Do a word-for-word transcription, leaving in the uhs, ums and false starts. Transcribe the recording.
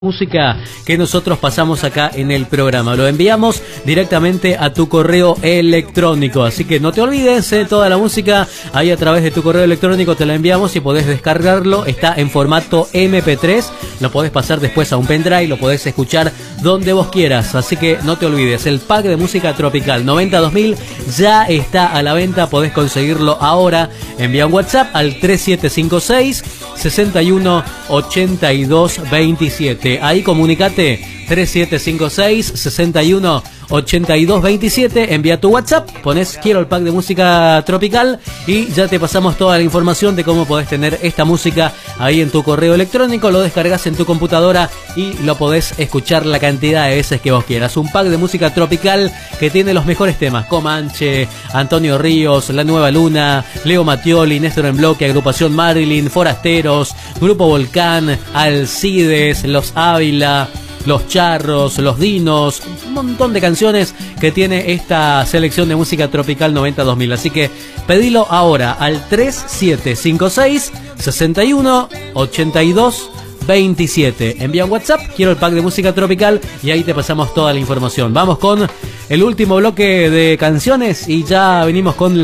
música que nosotros pasamos acá en el programa. Lo enviamos directamente a tu correo electrónico, así que no te olvides, eh, toda la música ahí a través de tu correo electrónico te la enviamos y podés descargarlo. Está en formato eme pe tres, lo podés pasar después a un pendrive, lo podés escuchar donde vos quieras, así que no te olvides. El pack de música tropical noventa dos mil ya está a la venta, podés conseguirlo ahora. Envía un WhatsApp al tres siete cinco seis, seis uno, ocho dos dos siete. Ahí comunicate tres siete cinco seis, seis uno, ocho dos dos siete. Envía tu WhatsApp, pones quiero el pack de música tropical y ya te pasamos toda la información de cómo podés tener esta música ahí en tu correo electrónico. Lo descargas en tu computadora y lo podés escuchar la cantidad de veces que vos quieras. Un pack de música tropical que tiene los mejores temas: Comanche, Antonio Ríos, La Nueva Luna, Leo Mattioli, Néstor en Bloque, Agrupación Marilyn, Forasteros, Grupo Volcán, Alcides, Los Ávila, Los Charros, Los Dinos, un montón de canciones que tiene esta selección de música tropical noventa dos mil. Así que pedilo ahora al tres siete cinco seis, seis uno, ocho dos dos siete. Envía un WhatsApp, quiero el pack de música tropical, y ahí te pasamos toda la información. Vamos con el último bloque de canciones y ya venimos con la